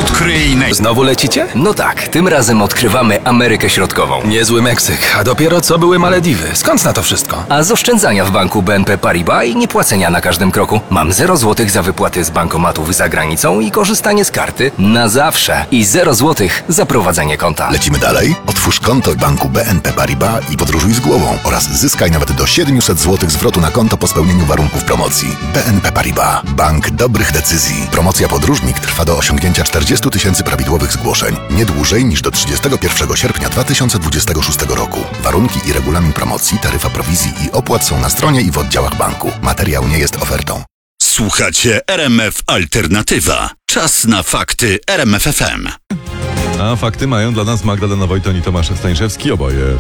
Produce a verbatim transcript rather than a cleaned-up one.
Odkryj naj... Znowu lecicie? No tak, tym razem odkrywamy Amerykę Środkową. Niezły Meksyk, a dopiero co były Malediwy. Skąd na to wszystko? A z oszczędzania w banku B N P Paribas i niepłacenia na każdym kroku mam zero złotych za wypłaty z bankomatów za granicą i korzystanie z karty na zawsze. I zero złotych za prowadzenie konta. Lecimy dalej? Otwórz konto w banku B N P Paribas i podróżuj z głową oraz zyskaj nawet do siedemset złotych zwrotu na konto po spełnieniu warunków promocji. B N P Paribas. Bank dobrych decyzji. Promocja Podróżnik trwa do osiągnięcia czterdziestu tysięcy prawidłowych zgłoszeń. Nie dłużej niż do trzydziestego pierwszego sierpnia dwa tysiące dwudziestego szóstego roku. Warunki i regulamin promocji, taryfa prowizji i opłat są na stronie i w oddziałach banku. Materiał nie jest ofertą. Słuchacie R M F Alternatywa. Czas na fakty R M F F M. A fakty mają dla nas Magdalena Wojton i Tomasz Stańszewski, oboje